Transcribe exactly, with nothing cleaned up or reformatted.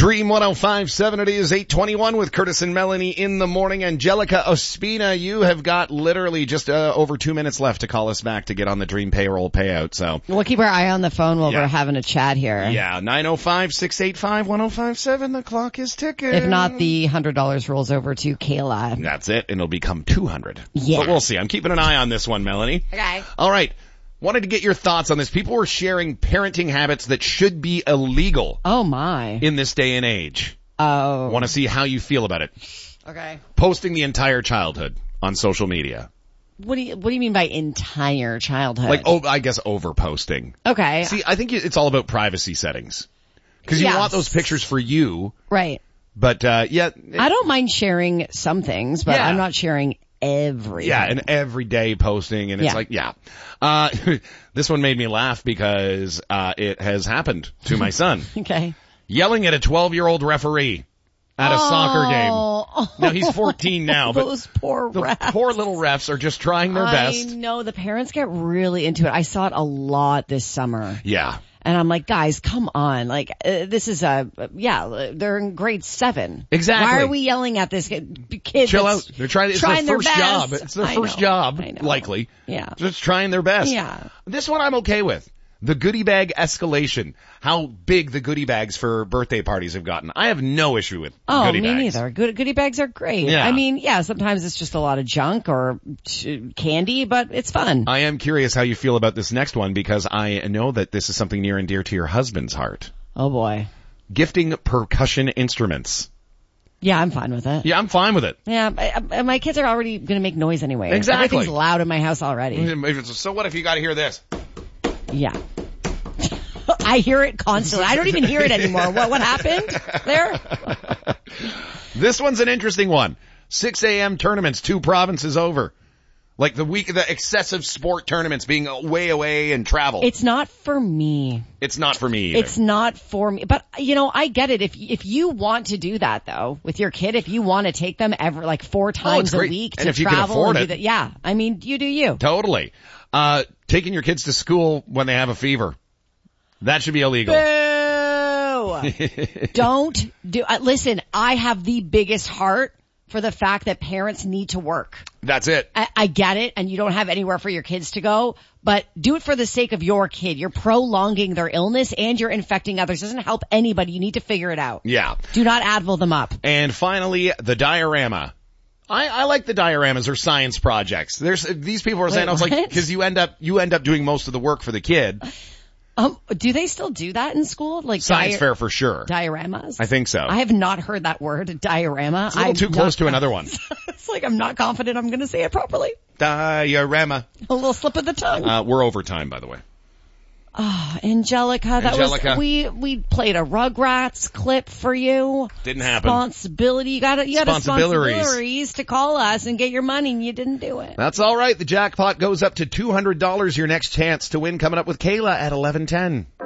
Dream one oh five point seven, it is eight twenty-one with Curtis and Melanie in the morning. Angelica Ospina, you have got literally just uh, over two minutes left to call us back to get on the Dream payroll payout. So we'll keep our eye on the phone while yeah. we're having a chat here. Yeah, nine oh five, six eight five, one oh five seven. The clock is ticking. If not, the one hundred dollars rolls over to Kayla. That's it, and it'll become two hundred. Yeah. But we'll see. I'm keeping an eye on this one, Melanie. Okay. All right. Wanted to get your thoughts on this. People were sharing parenting habits that should be illegal. Oh, my. In this day and age. Oh. Want to see how you feel about it. Okay. Posting the entire childhood on social media. What do you, what do you mean by entire childhood? Like, oh, I guess over-posting. Okay. See, I think it's all about privacy settings. Because you yes. want those pictures for you. Right. But, uh, yeah. It, I don't mind sharing some things, but yeah. I'm not sharing everything. Yeah, and everyday posting, and it's yeah. like, yeah. Uh, this one made me laugh because, uh, it has happened to my son. Okay. Yelling at a twelve-year-old referee at a oh, soccer game. Oh, now, he's fourteen now, but those poor the refs. poor little refs are just trying their best. I know, the parents get really into it. I saw it a lot this summer. Yeah. And I'm like, guys, come on. Like, uh, this is a, uh, yeah, they're in grade seven. Exactly. Why are we yelling at this kid? kid Chill that's out. They're trying, it's trying their first their job. best. It's their I first know, job, I know. likely. Yeah. Just trying their best. Yeah. This one I'm okay with. The goodie bag escalation. How big the goodie bags for birthday parties have gotten. I have no issue with oh, goodie me bags. neither. Good, goodie bags are great. Yeah. I mean, yeah, sometimes it's just a lot of junk or t- candy, but it's fun. I am curious how you feel about this next one because I know that this is something near and dear to your husband's heart. Oh boy. Gifting percussion instruments. Yeah, I'm fine with it. Yeah, I'm fine with it. Yeah, I, I, my kids are already going to make noise anyway. Exactly. Everything's loud in my house already. So what if you got to hear this? Yeah. I hear it constantly. I don't even hear it anymore. What what happened there? This one's an interesting one. six a.m. tournaments, two provinces over. Like the week, the excessive sport tournaments being way away and travel. It's not for me. It's not for me either. It's not for me. But, you know, I get it. If if you want to do that, though, with your kid, if you want to take them ever, like four times oh, a week and to if you travel can afford and it. do that, yeah. I mean, you do you. Totally. Uh, taking your kids to school when they have a fever. That should be illegal. Boo! Don't do, uh, listen, I have the biggest heart for the fact that parents need to work. That's it. I, I get it, and you don't have anywhere for your kids to go, but do it for the sake of your kid. You're prolonging their illness and you're infecting others. It doesn't help anybody. You need to figure it out. Yeah. Do not Advil them up. And finally, the diorama. I, I like the dioramas or science projects. There's, these people are saying, Wait, I was like, what? cause you end up, you end up doing most of the work for the kid. Um, do they still do that in school? Like Science dia- fair for sure. Dioramas? I think so. I have not heard that word, diorama. It's a little I'm too close not, to another one. It's like I'm not confident I'm going to say it properly. Diorama. A little slip of the tongue. Uh, we're over time, by the way. Oh, Angelica, that Angelica. was, we, we played a Rugrats clip for you. Didn't happen. Responsibility. You got you had Responsibilities. responsibilities to call us and get your money and you didn't do it. That's all right. The jackpot goes up to two hundred dollars. Your next chance to win coming up with Kayla at eleven ten.